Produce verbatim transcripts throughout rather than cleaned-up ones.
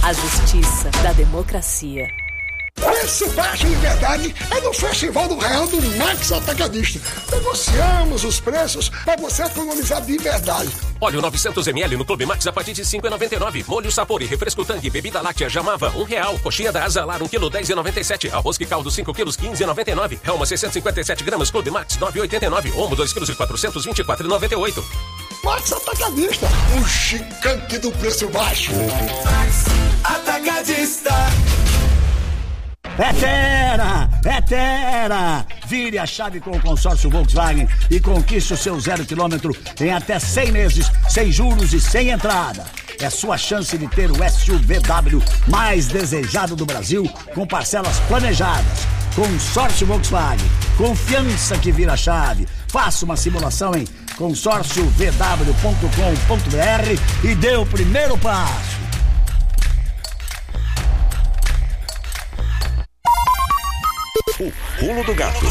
A justiça da democracia. Preço baixo de verdade é no Festival do Real do Max Atacadista. Negociamos os preços para você economizar de verdade. Óleo novecentos mililitros no Clube Max a partir de cinco reais e noventa e nove centavos. Molho Sapori, refresco Tang, bebida láctea Jamava, um real. Coxinha da Azalar, um quilo, dez reais e noventa e sete centavos. Arroz que caldo, cinco quilos, quinze reais e noventa e nove centavos. Helma, seiscentos e cinquenta e sete gramas, Clube Max, nove reais e oitenta e nove centavos. Omo, dois quilos e quatrocentos e vinte e quatro reais e noventa e oito centavos. Max Atacadista, o gigante do preço baixo. Max Atacadista. É Terra! É Terra! Vire a chave com o consórcio Volkswagen e conquiste o seu zero quilômetro em até cem meses, sem juros e sem entrada. É sua chance de ter o S U V W mais desejado do Brasil, com parcelas planejadas. Consórcio Volkswagen. Confiança que vira chave. Faça uma simulação em consórcio v w ponto com ponto b r e dê o primeiro passo. O pulo do gato.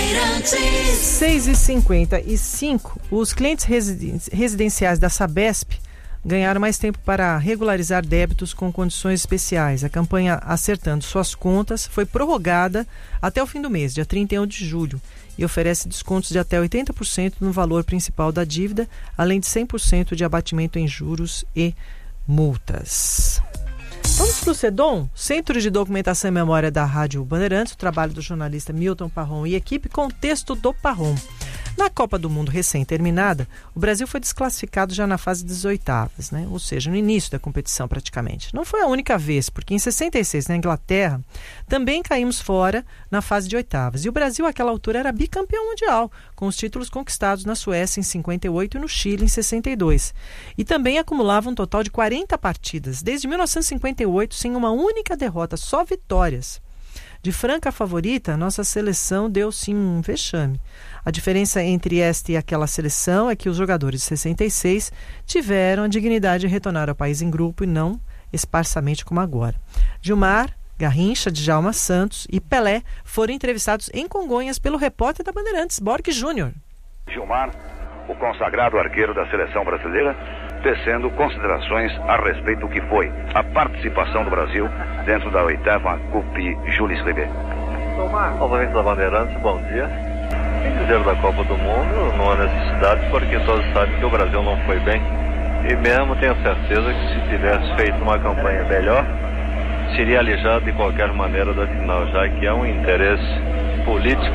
seis e cinquenta e cinco. Os clientes residenciais da Sabesp ganharam mais tempo para regularizar débitos com condições especiais. A campanha Acertando Suas Contas foi prorrogada até o fim do mês, dia trinta e um de julho, e oferece descontos de até oitenta por cento no valor principal da dívida, além de cem por cento de abatimento em juros e multas. Vamos para o CEDOM, Centro de Documentação e Memória da Rádio Bandeirantes, o trabalho do jornalista Milton Parron e equipe com o texto do Parron. Na Copa do Mundo recém-terminada, o Brasil foi desclassificado já na fase das oitavas, né? Ou seja, no início da competição praticamente. Não foi a única vez, porque em sessenta e seis, na Inglaterra, também caímos fora na fase de oitavas. E o Brasil, àquela altura, era bicampeão mundial, com os títulos conquistados na Suécia em cinquenta e oito e no Chile em sessenta e dois. E também acumulava um total de quarenta partidas, desde mil novecentos e cinquenta e oito, sem uma única derrota, só vitórias. De franca favorita, nossa seleção deu sim um vexame. A diferença entre esta e aquela seleção é que os jogadores de sessenta e seis tiveram a dignidade de retornar ao país em grupo e não esparsamente como agora. Gilmar, Garrincha, Djalma Santos e Pelé foram entrevistados em Congonhas pelo repórter da Bandeirantes, Borg Júnior. Gilmar, o consagrado arqueiro da seleção brasileira, tecendo considerações a respeito do que foi a participação do Brasil dentro da oitava Coupe Jules Rimet. Novamente da Bandeirantes, bom dia. Em dizer da Copa do Mundo, não há necessidade, porque todos sabem que o Brasil não foi bem. E mesmo tenho certeza que se tivesse feito uma campanha melhor, seria alijado de qualquer maneira da final, já que há um interesse político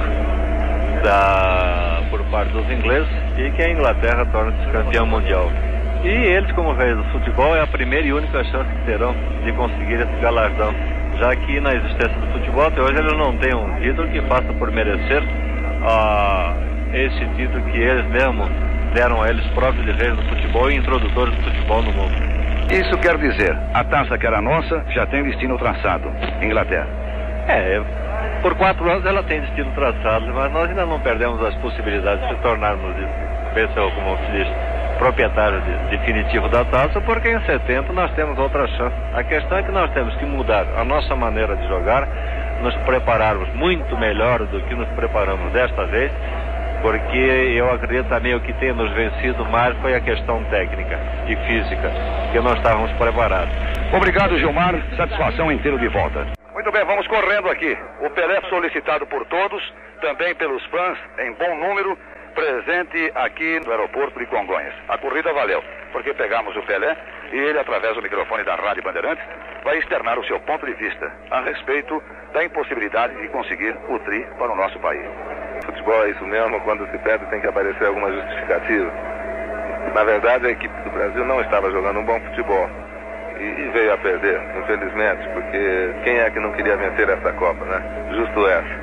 da, por parte dos ingleses e que a Inglaterra torne-se campeã mundial. E eles, como velhos do futebol, é a primeira e única chance que terão de conseguir esse galardão, já que na existência do futebol até hoje eles não têm um título que faça por merecer uh, esse título que eles mesmos deram a eles próprios de reis do futebol e introdutores do futebol no mundo. Isso quer dizer, a taça que era nossa já tem destino traçado, Inglaterra. É, por quatro anos ela tem destino traçado, mas nós ainda não perdemos as possibilidades de tornarmos isso, como se diz, proprietário de, definitivo da taça, porque em setembro nós temos outra chance. A questão é que nós temos que mudar a nossa maneira de jogar, nos prepararmos muito melhor do que nos preparamos desta vez, porque eu acredito também o que tem nos vencido mais foi a questão técnica e física, que não estávamos preparados. Obrigado, Gilmar, satisfação em tê-lo de volta. Muito bem, vamos correndo aqui. O Pelé solicitado por todos, também pelos fãs, em bom número, presente aqui no aeroporto de Congonhas. A corrida valeu, porque pegamos o Pelé e ele, através do microfone da Rádio Bandeirantes, vai externar o seu ponto de vista a respeito da impossibilidade de conseguir o tri para o nosso país. Futebol é isso mesmo, quando se perde tem que aparecer alguma justificativa. Na verdade, a equipe do Brasil não estava jogando um bom futebol e, e veio a perder, infelizmente, porque quem é que não queria vencer essa Copa, né? Justo essa.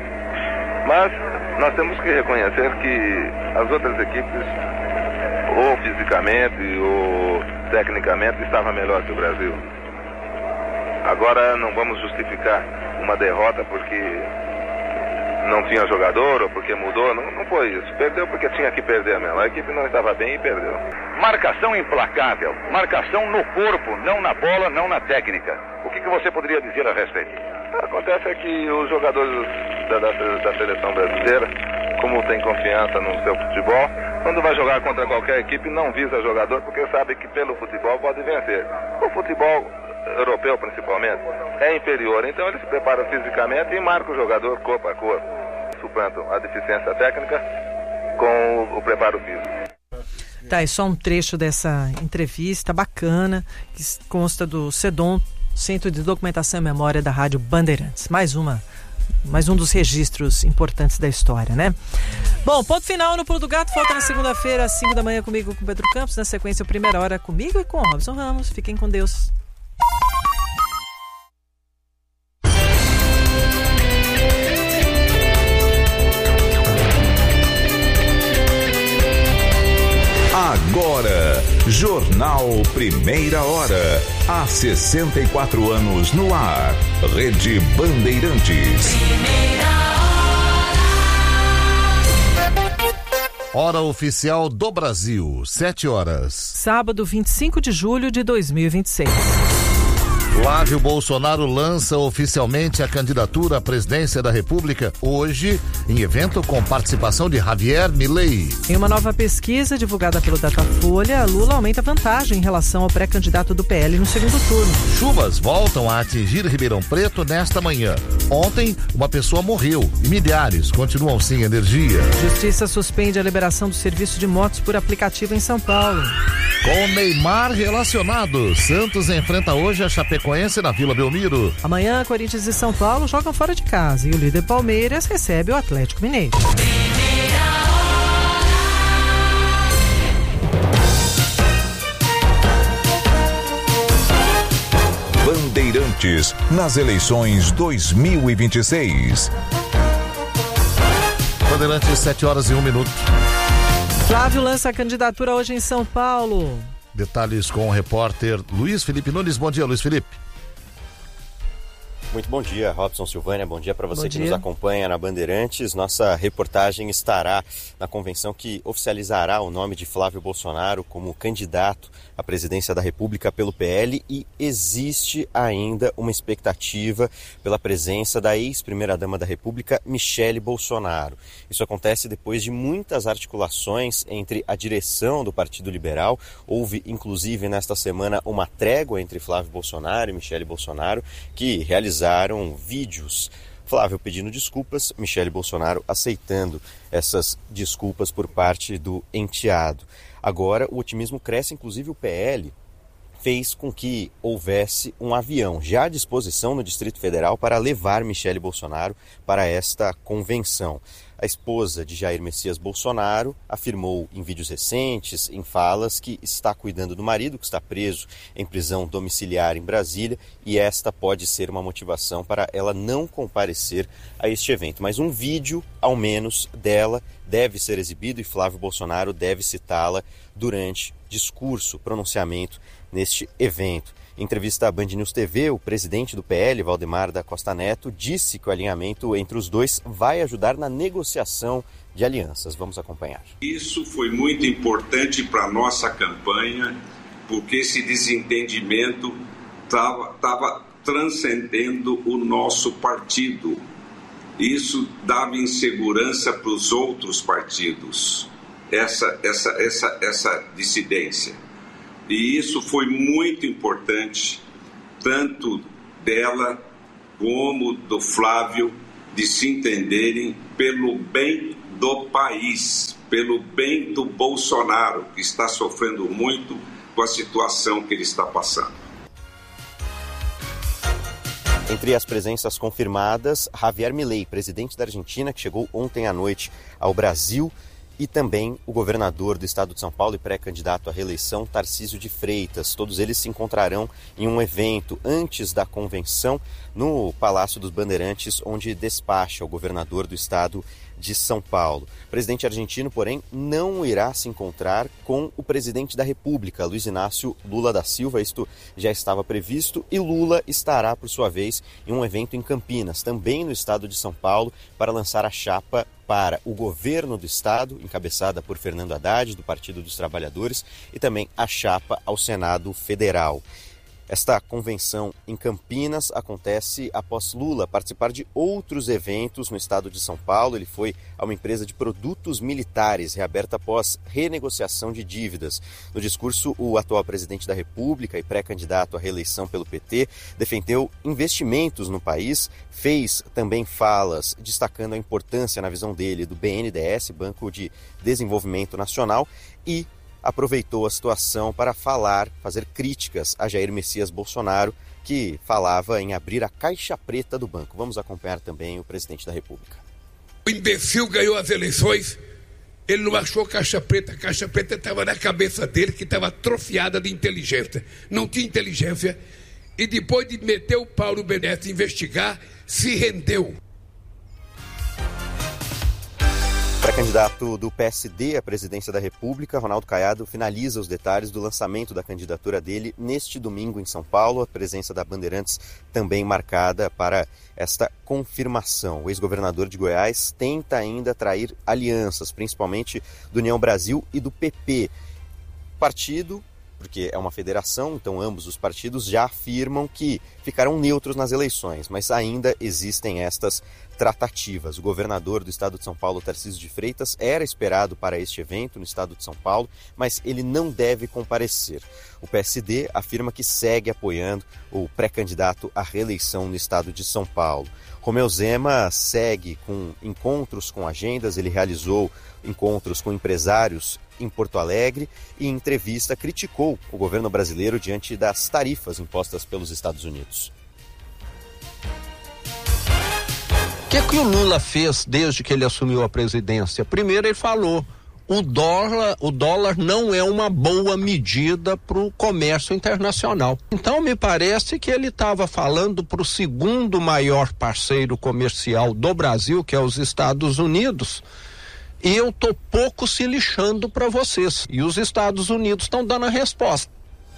Mas nós temos que reconhecer que as outras equipes, ou fisicamente ou tecnicamente, estavam melhor que o Brasil. Agora não vamos justificar uma derrota porque não tinha jogador ou porque mudou, não, não foi isso. Perdeu porque tinha que perder mesmo. A equipe não estava bem e perdeu. Marcação implacável, marcação no corpo, não na bola, não na técnica. O que, que você poderia dizer a respeito? Acontece é que os jogadores da, da, da seleção brasileira, como tem confiança no seu futebol, quando vai jogar contra qualquer equipe não visa jogador porque sabe que pelo futebol pode vencer. O futebol europeu principalmente, é inferior. Então ele se prepara fisicamente e marca o jogador corpo a corpo. Suplantam a deficiência técnica com o, o preparo físico. Tá, é só um trecho dessa entrevista bacana, que consta do CEDOM, Centro de Documentação e Memória da Rádio Bandeirantes. Mais uma, mais um dos registros importantes da história, né? Bom, ponto final no Pulo do Gato. Volta na segunda-feira, às cinco da manhã, comigo, com Pedro Campos. Na sequência, a primeira hora comigo e com Robson Ramos. Fiquem com Deus. Agora, Jornal Primeira Hora. Há sessenta e quatro anos no ar. Rede Bandeirantes. Hora oficial do Brasil, sete horas. Sábado, vinte e cinco de julho de dois mil e vinte e seis. Flávio Bolsonaro lança oficialmente a candidatura à presidência da República hoje, em evento com participação de Javier Milei. Em uma nova pesquisa divulgada pelo Datafolha, Lula aumenta a vantagem em relação ao pré-candidato do P L no segundo turno. Chuvas voltam a atingir Ribeirão Preto nesta manhã. Ontem, uma pessoa morreu e milhares continuam sem energia. Justiça suspende a liberação do serviço de motos por aplicativo em São Paulo. Com Neymar relacionado, Santos enfrenta hoje a Chapecoense na Vila Belmiro. Amanhã, Corinthians e São Paulo jogam fora de casa e o líder Palmeiras recebe o Atlético Mineiro. Bandeirantes nas eleições dois mil e vinte e seis. Bandeirantes, sete horas e um minuto. Flávio lança a candidatura hoje em São Paulo. Detalhes com o repórter Luiz Felipe Nunes. Bom dia, Luiz Felipe. Muito bom dia, Robson, Silvânia. Bom dia para você bom que dia. nos acompanha na Bandeirantes. Nossa reportagem estará na convenção que oficializará o nome de Flávio Bolsonaro como candidato à presidência da República pelo P L e existe ainda uma expectativa pela presença da ex-primeira-dama da República, Michele Bolsonaro. Isso acontece depois de muitas articulações entre a direção do Partido Liberal. Houve, inclusive, nesta semana, uma trégua entre Flávio Bolsonaro e Michele Bolsonaro, que realizaram Realizaram vídeos, Flávio pedindo desculpas, Michele Bolsonaro aceitando essas desculpas por parte do enteado. Agora o otimismo cresce, inclusive o P L fez com que houvesse um avião já à disposição no Distrito Federal para levar Michele Bolsonaro para esta convenção. A esposa de Jair Messias Bolsonaro afirmou em vídeos recentes, em falas, que está cuidando do marido, que está preso em prisão domiciliar em Brasília, e esta pode ser uma motivação para ela não comparecer a este evento. Mas um vídeo, ao menos, dela deve ser exibido e Flávio Bolsonaro deve citá-la durante discurso, pronunciamento neste evento. Em entrevista à Band News T V, o presidente do P L, Valdemar da Costa Neto, disse que o alinhamento entre os dois vai ajudar na negociação de alianças. Vamos acompanhar. Isso foi muito importante para a nossa campanha, porque esse desentendimento estava transcendendo o nosso partido. Isso dava insegurança para os outros partidos, essa, essa, essa, essa dissidência. E isso foi muito importante, tanto dela como do Flávio, de se entenderem pelo bem do país, pelo bem do Bolsonaro, que está sofrendo muito com a situação que ele está passando. Entre as presenças confirmadas, Javier Milei, presidente da Argentina, que chegou ontem à noite ao Brasil, e também o governador do estado de São Paulo e pré-candidato à reeleição, Tarcísio de Freitas. Todos eles se encontrarão em um evento antes da convenção no Palácio dos Bandeirantes, onde despacha o governador do estado de São Paulo. O presidente argentino, porém, não irá se encontrar com o presidente da República, Luiz Inácio Lula da Silva. Isto já estava previsto e Lula estará, por sua vez, em um evento em Campinas, também no estado de São Paulo, para lançar a chapa para o governo do estado, encabeçada por Fernando Haddad, do Partido dos Trabalhadores, e também a chapa ao Senado Federal. Esta convenção em Campinas acontece após Lula participar de outros eventos no estado de São Paulo. Ele foi a uma empresa de produtos militares, reaberta após renegociação de dívidas. No discurso, o atual presidente da República e pré-candidato à reeleição pelo P T defendeu investimentos no país, fez também falas destacando a importância, na visão dele, do B N D E S, Banco de Desenvolvimento Nacional, e aproveitou a situação para falar, fazer críticas a Jair Messias Bolsonaro, que falava em abrir a caixa preta do banco. Vamos acompanhar também o presidente da República. O imbecil ganhou as eleições, ele não achou caixa preta, a caixa preta estava na cabeça dele, que estava atrofiada de inteligência. Não tinha inteligência, e depois de meter o pau no B N D E S e investigar, se rendeu. Pré-candidato do P S D à presidência da República, Ronaldo Caiado, finaliza os detalhes do lançamento da candidatura dele neste domingo em São Paulo. A presença da Bandeirantes também marcada para esta confirmação. O ex-governador de Goiás tenta ainda atrair alianças, principalmente do União Brasil e do P P. Partido, porque é uma federação, então ambos os partidos já afirmam que ficarão neutros nas eleições, mas ainda existem estas tratativas. O governador do estado de São Paulo, Tarcísio de Freitas, era esperado para este evento no estado de São Paulo, mas ele não deve comparecer. O P S D afirma que segue apoiando o pré-candidato à reeleição no estado de São Paulo. Romeu Zema segue com encontros com agendas, ele realizou encontros com empresários em Porto Alegre e, em entrevista, criticou o governo brasileiro diante das tarifas impostas pelos Estados Unidos. O que, que o Lula fez desde que ele assumiu a presidência? Primeiro, ele falou: o dólar, o dólar não é uma boa medida para o comércio internacional. Então, me parece que ele estava falando para o segundo maior parceiro comercial do Brasil, que é os Estados Unidos, e eu tô pouco se lixando para vocês. E os Estados Unidos estão dando a resposta.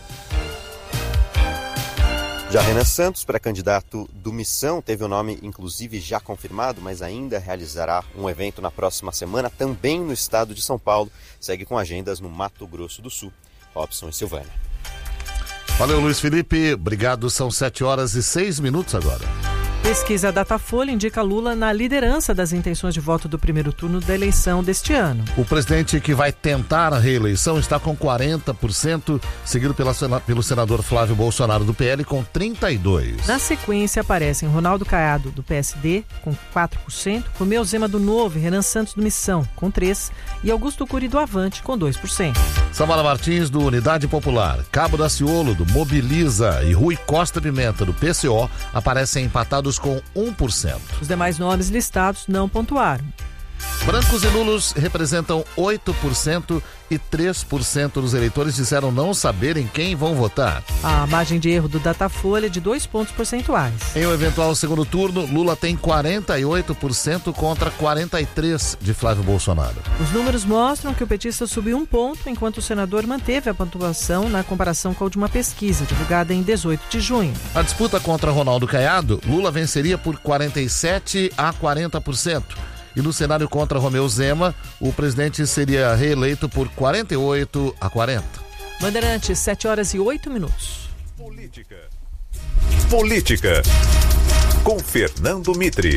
Já Renan Santos, pré-candidato do Missão, teve o nome inclusive já confirmado, mas ainda realizará um evento na próxima semana, também no estado de São Paulo. Segue com agendas no Mato Grosso do Sul. Robson e Silvânia. Valeu, Luiz Felipe. Obrigado. São sete horas e seis minutos agora. Pesquisa Datafolha indica Lula na liderança das intenções de voto do primeiro turno da eleição deste ano. O presidente que vai tentar a reeleição está com quarenta por cento, seguido pela, pelo senador Flávio Bolsonaro do P L com trinta e dois por cento. Na sequência aparecem Ronaldo Caiado do P S D com quatro por cento, Romeu Zema do Novo e Renan Santos do Missão com três por cento e Augusto Cury do Avante com dois por cento. Samara Martins do Unidade Popular, Cabo Daciolo do Mobiliza e Rui Costa Pimenta do P C O aparecem empatados com um por cento. Os demais nomes listados não pontuaram. Brancos e nulos representam oito por cento e três por cento dos eleitores disseram não saberem quem vão votar. A margem de erro do Datafolha é de dois pontos percentuais. Em um eventual segundo turno, Lula tem quarenta e oito por cento contra quarenta e três por cento de Flávio Bolsonaro. Os números mostram que o petista subiu um ponto, enquanto o senador manteve a pontuação na comparação com a última pesquisa, divulgada em dezoito de junho. A disputa contra Ronaldo Caiado, Lula venceria por quarenta e sete a quarenta por cento. E no cenário contra Romeu Zema, o presidente seria reeleito por quarenta e oito a quarenta. Bandeirantes, sete horas e oito minutos. Política. Política. Com Fernando Mitre.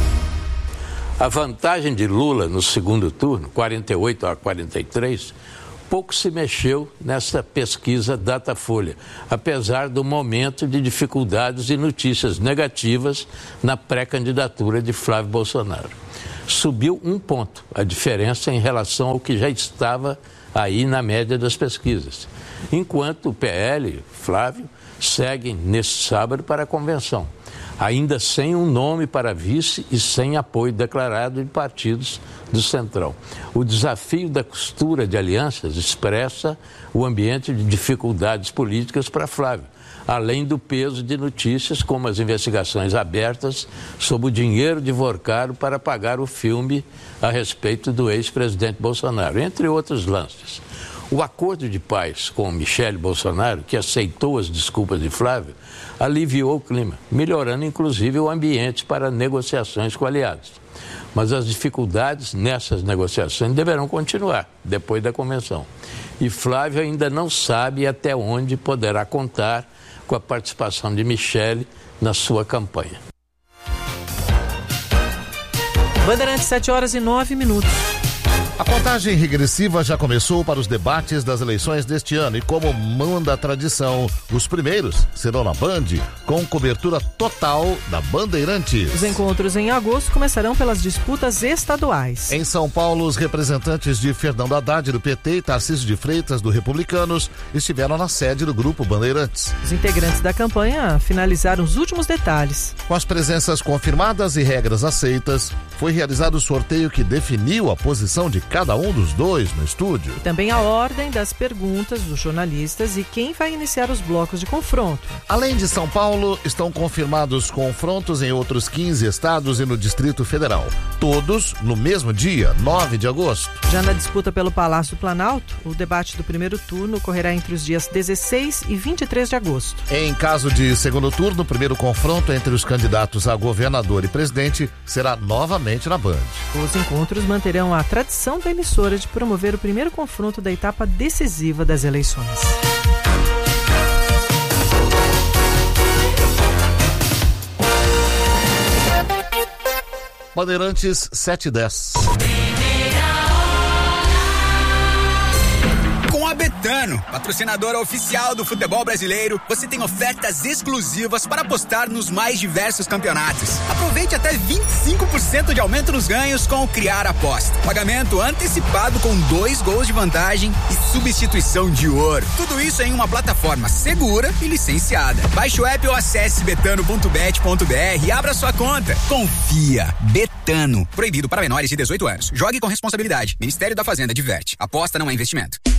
A vantagem de Lula no segundo turno, quarenta e oito a quarenta e três, pouco se mexeu nessa pesquisa Datafolha, apesar do momento de dificuldades e notícias negativas na pré-candidatura de Flávio Bolsonaro. Subiu um ponto, a diferença em relação ao que já estava aí na média das pesquisas. Enquanto o P L, Flávio, segue neste sábado para a convenção, ainda sem um nome para vice e sem apoio declarado de partidos do Centrão. O desafio da costura de alianças expressa o ambiente de dificuldades políticas para Flávio, além do peso de notícias como as investigações abertas sobre o dinheiro divorcado para pagar o filme a respeito do ex-presidente Bolsonaro, entre outros lances. O acordo de paz com Michele Bolsonaro, que aceitou as desculpas de Flávio, aliviou o clima, melhorando inclusive o ambiente para negociações com aliados. Mas as dificuldades nessas negociações deverão continuar depois da convenção. E Flávio ainda não sabe até onde poderá contar com a participação de Michele na sua campanha. Bandeirantes, sete horas e nove minutos. A contagem regressiva já começou para os debates das eleições deste ano e, como manda a tradição, os primeiros serão na Band, com cobertura total da Bandeirantes. Os encontros em agosto começarão pelas disputas estaduais. Em São Paulo, os representantes de Fernando Haddad do P T e Tarcísio de Freitas do Republicanos estiveram na sede do Grupo Bandeirantes. Os integrantes da campanha finalizaram os últimos detalhes. Com as presenças confirmadas e regras aceitas, foi realizado o sorteio que definiu a posição de cada um dos dois no estúdio. E também a ordem das perguntas dos jornalistas e quem vai iniciar os blocos de confronto. Além de São Paulo, estão confirmados confrontos em outros quinze estados e no Distrito Federal. Todos no mesmo dia, nove de agosto. Já na disputa pelo Palácio do Planalto, o debate do primeiro turno ocorrerá entre os dias dezesseis e vinte e três de agosto. Em caso de segundo turno, o primeiro confronto entre os candidatos a governador e presidente será novamente na Band. Os encontros manterão a tradição da emissora de promover o primeiro confronto da etapa decisiva das eleições. Bandeirantes sete e dez. Com a Betano, patrocinadora oficial do futebol brasileiro, você tem ofertas exclusivas para apostar nos mais diversos campeonatos. Aproveite até vinte e cinco por cento de aumento nos ganhos com o Criar Aposta. Pagamento antecipado com dois gols de vantagem e substituição de ouro. Tudo isso em uma plataforma segura e licenciada. Baixe o app ou acesse betano ponto bet ponto br e abra sua conta. Confia. Betano. Proibido para menores de dezoito anos. Jogue com responsabilidade. Ministério da Fazenda diverte. Aposta não é investimento.